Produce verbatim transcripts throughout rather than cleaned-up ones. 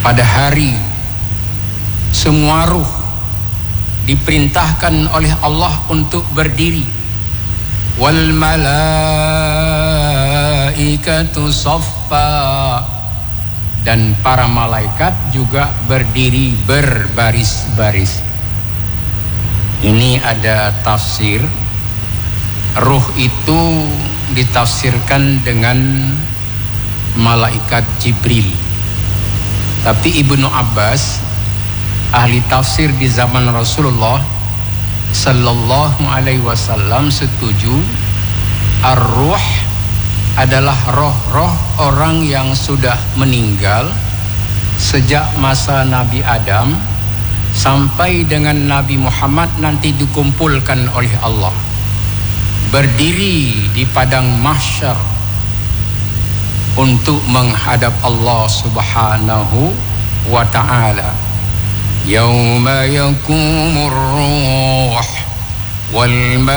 pada hari semua ruh diperintahkan oleh Allah untuk berdiri. Wal malaikatu saffa, dan para malaikat juga berdiri berbaris-baris. Ini ada tafsir, ruh itu ditafsirkan dengan malaikat Jibril. Tapi Ibnu Abbas, ahli tafsir di zaman Rasulullah sallallahu alaihi wasallam, setuju ar-ruh adalah roh-roh orang yang sudah meninggal sejak masa Nabi Adam sampai dengan Nabi Muhammad nanti dikumpulkan oleh Allah, berdiri di padang mahsyar untuk menghadap Allah Subhanahu wa ta'ala. Yauma yakumur ruh wal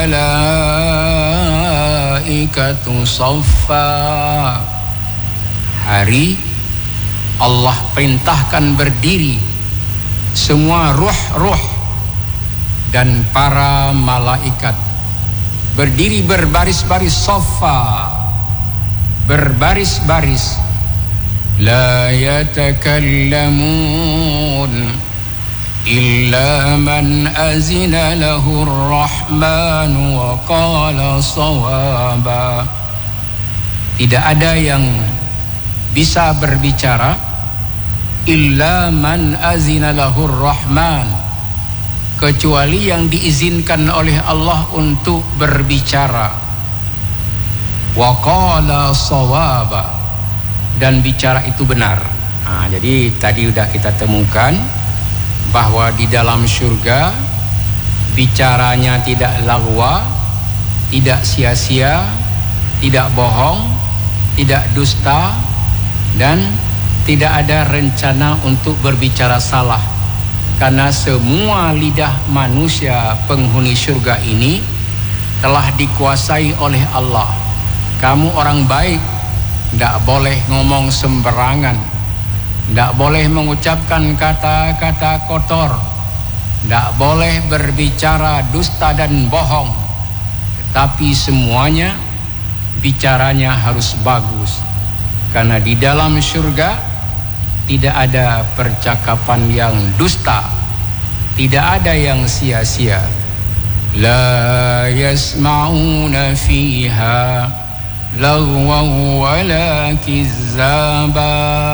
malaikatu saffa. Hari Allah perintahkan berdiri semua ruh-ruh dan para malaikat, berdiri berbaris-baris, saffa, berbaris-baris. La yatakallamun illa man azina lahu ar-rahman wa qala sawaba. Tidak ada yang bisa berbicara illa man azina lahu ar-rahman, kecuali yang diizinkan oleh Allah untuk berbicara. Wa qala sawaba, dan bicara itu benar. Nah, jadi tadi udah kita temukan bahwa di dalam surga bicaranya tidak lagwa, tidak sia-sia, tidak bohong, tidak dusta, dan tidak ada rencana untuk berbicara salah. Karena semua lidah manusia penghuni surga ini telah dikuasai oleh Allah. Kamu orang baik, tidak boleh ngomong sembarangan, tidak boleh mengucapkan kata-kata kotor, tidak boleh berbicara dusta dan bohong. Tetapi semuanya bicaranya harus bagus, karena di dalam surga tidak ada percakapan yang dusta, tidak ada yang sia-sia. La yasma'una fiha lagwan wala kizzaba.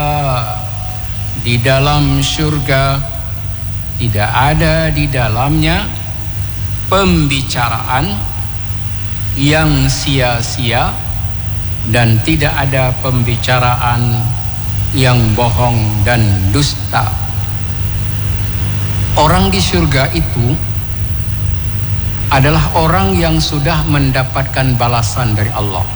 Di dalam surga tidak ada di dalamnya pembicaraan yang sia-sia, dan tidak ada pembicaraan yang bohong dan dusta. Orang di surga itu adalah orang yang sudah mendapatkan balasan dari Allah.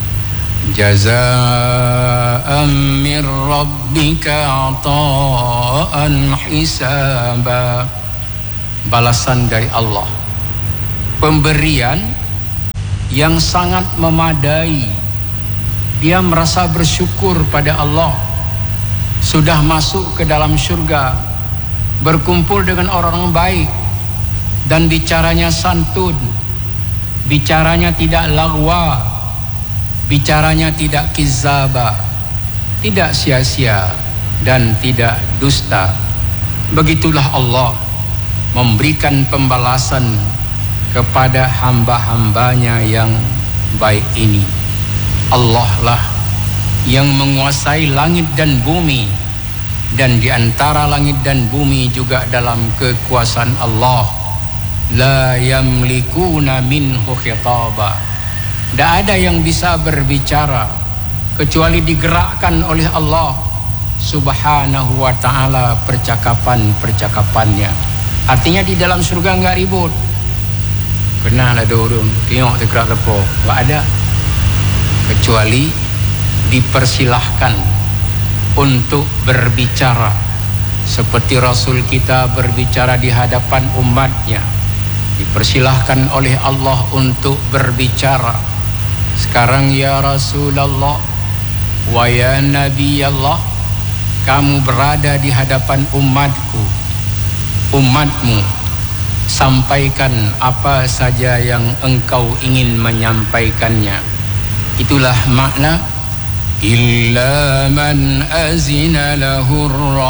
Jazaa'an min rabbika ata'an hisaba. Balasan dari Allah, pemberian yang sangat memadai. Dia merasa bersyukur pada Allah, sudah masuk ke dalam surga, berkumpul dengan orang baik, dan bicaranya santun, bicaranya tidak lagwa, bicaranya tidak kizaba, tidak sia-sia dan tidak dusta. Begitulah Allah memberikan pembalasan kepada hamba-hambanya yang baik ini. Allah lah yang menguasai langit dan bumi, dan di antara langit dan bumi juga dalam kekuasaan Allah. La yamlikuna minhu khitaba. Tidak ada yang bisa berbicara kecuali digerakkan oleh Allah Subhanahu wa ta'ala percakapan-percakapannya. Artinya di dalam surga enggak ribut. Pernah ada orang tengok tergerak lepo, enggak ada. Kecuali dipersilahkan untuk berbicara, seperti Rasul kita berbicara di hadapan umatnya, dipersilahkan oleh Allah untuk berbicara. Sekarang ya Rasulullah wa ya Nabi Allah, kamu berada di hadapan umatku, umatmu, sampaikan apa saja yang engkau ingin menyampaikannya. Itulah makna illa man azina lahur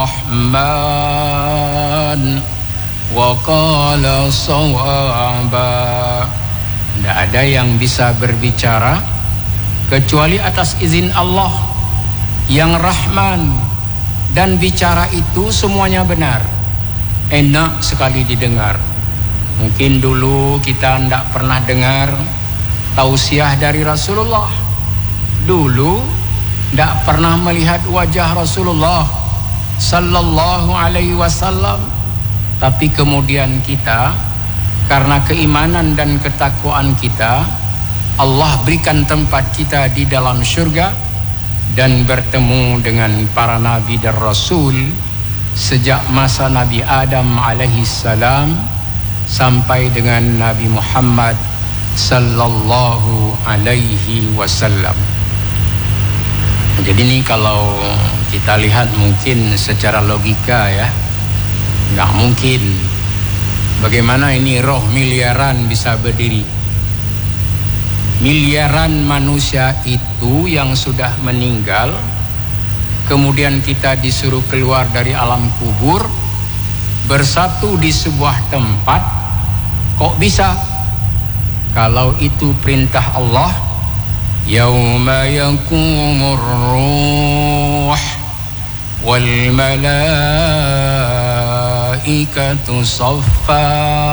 rahman wa qala sawaba. Tidak ada yang bisa berbicara kecuali atas izin Allah yang Rahman, dan bicara itu semuanya benar, enak sekali didengar. Mungkin dulu kita tidak pernah dengar tausiah dari Rasulullah, dulu tidak pernah melihat wajah Rasulullah sallallahu alaihi wasallam, tapi kemudian kita karena keimanan dan ketakwaan kita, Allah berikan tempat kita di dalam syurga dan bertemu dengan para nabi dan rasul sejak masa Nabi Adam alaihi salam sampai dengan Nabi Muhammad sallallahu alaihi wasallam. Jadi ini kalau kita lihat mungkin secara logika ya, nggak mungkin. Bagaimana ini roh miliaran bisa berdiri? Miliaran manusia itu yang sudah meninggal, kemudian kita disuruh keluar dari alam kubur, bersatu di sebuah tempat. Kok bisa? Kalau itu perintah Allah, yauma yakumur ruh wal malaikatu saffa.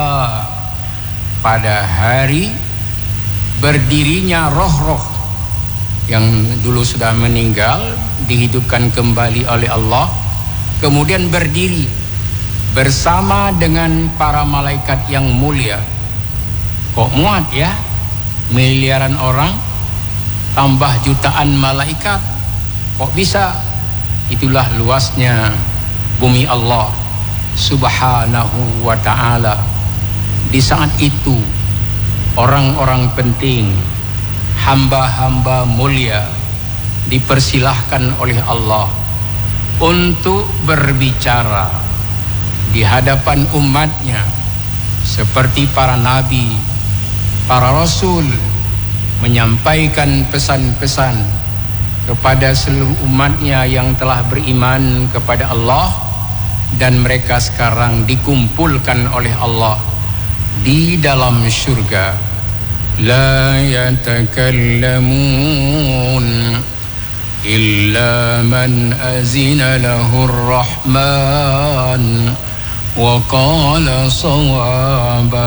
Pada hari berdirinya roh-roh yang dulu sudah meninggal, dihidupkan kembali oleh Allah, kemudian berdiri bersama dengan para malaikat yang mulia. Kok muat ya, miliaran orang tambah jutaan malaikat, kok bisa? Itulah luasnya bumi Allah subhanahu wa ta'ala. Di saat itu orang-orang penting, hamba-hamba mulia dipersilahkan oleh Allah untuk berbicara di hadapan umatnya seperti para nabi, para rasul, menyampaikan pesan-pesan kepada seluruh umatnya yang telah beriman kepada Allah, dan mereka sekarang dikumpulkan oleh Allah di dalam syurga. La yatakallamun illa man azina lahur rahman wa qala sawaba.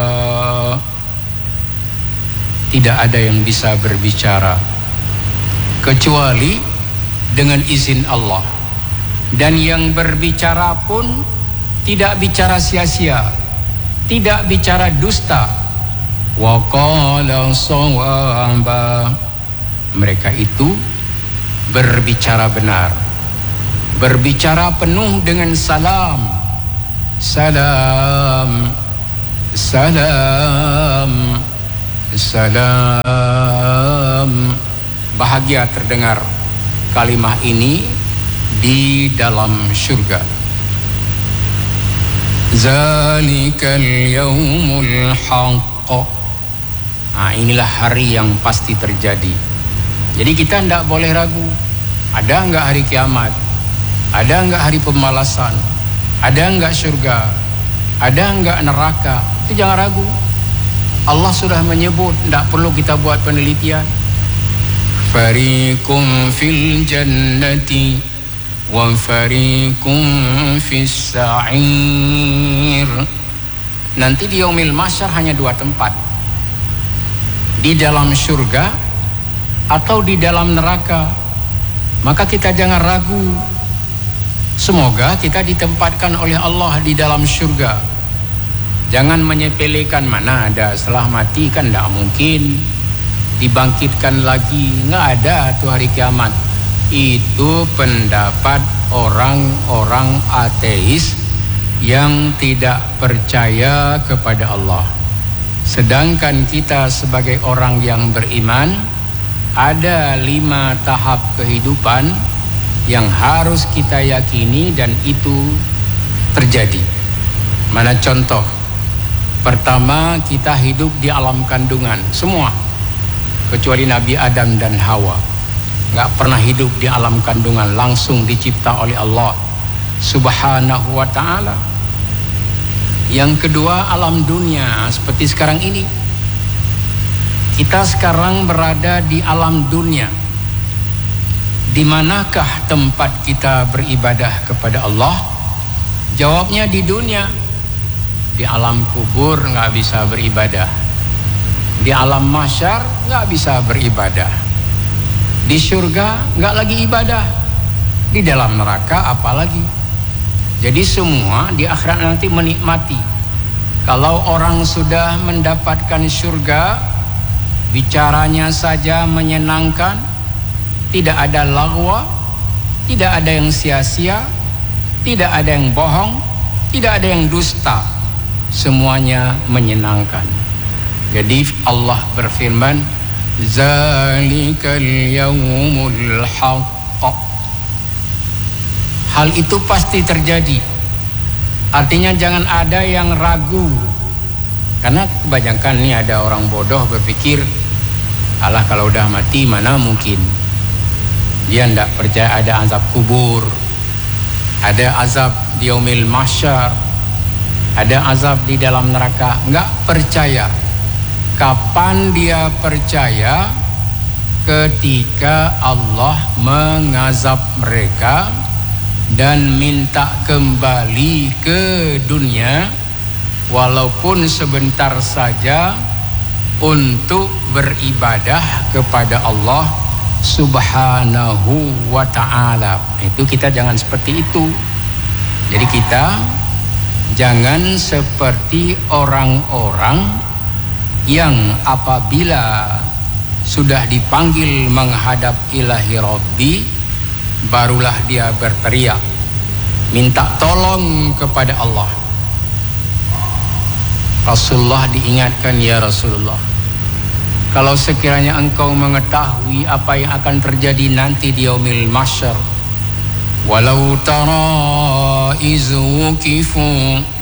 Tidak ada yang bisa berbicara kecuali dengan izin Allah, dan yang berbicara pun tidak bicara sia-sia, tidak bicara dusta. Wa qala sawaba. Mereka itu berbicara benar, berbicara penuh dengan salam, salam, salam, salam. Bahagia terdengar kalimah ini di dalam syurga. Zalikal yaumul haqq. Nah, inilah hari yang pasti terjadi. Jadi kita tidak boleh ragu. Ada enggak hari kiamat? Ada enggak hari pembalasan? Ada enggak syurga? Ada enggak neraka? Itu jangan ragu. Allah sudah menyebut, tidak perlu kita buat penelitian. Fariqum fil jannati wa fariqum fis sa'ir. Nanti di yaumil mahsyar hanya dua tempat, di dalam syurga atau di dalam neraka. Maka kita jangan ragu. Semoga kita ditempatkan oleh Allah di dalam syurga. Jangan menyepelekan, mana ada setelah mati, kan tidak mungkin dibangkitkan lagi, nggak ada tuh hari kiamat. Itu pendapat orang-orang ateis yang tidak percaya kepada Allah. Sedangkan kita sebagai orang yang beriman, ada lima tahap kehidupan yang harus kita yakini dan itu terjadi. Mana contoh? Pertama, kita hidup di alam kandungan, semua kecuali Nabi Adam dan Hawa nggak pernah hidup di alam kandungan, langsung dicipta oleh Allah Subhanahu wa ta'ala. Yang kedua, alam dunia seperti sekarang ini. Kita sekarang berada di alam dunia. Di manakah tempat kita beribadah kepada Allah? Jawabnya di dunia. Di alam kubur nggak bisa beribadah. Di alam mahsyar nggak bisa beribadah. Di surga nggak lagi ibadah. Di dalam neraka apalagi. Jadi semua di akhirat nanti menikmati. Kalau orang sudah mendapatkan surga, bicaranya saja menyenangkan, tidak ada lagwa, tidak ada yang sia-sia, tidak ada yang bohong, tidak ada yang dusta, semuanya menyenangkan. Jadi Allah berfirman, zalikal yaumul haqq. Hal itu pasti terjadi. Artinya jangan ada yang ragu. Karena kebanyakan ini ada orang bodoh berpikir, alah kalau udah mati mana mungkin. Dia tidak percaya ada azab kubur, ada azab di yaumil mahsyar, ada azab di dalam neraka. Enggak percaya. Kapan dia percaya? Ketika Allah mengazab mereka dan minta kembali ke dunia walaupun sebentar saja untuk beribadah kepada Allah Subhanahu wa ta'ala. Itu kita jangan seperti itu. Jadi kita jangan seperti orang-orang yang apabila sudah dipanggil menghadap ilahi Rabbi, barulah dia berteriak minta tolong kepada Allah. Rasulullah diingatkan, ya Rasulullah, kalau sekiranya engkau mengetahui apa yang akan terjadi nanti di yaumil mahsyar, walau tara iz wuqifu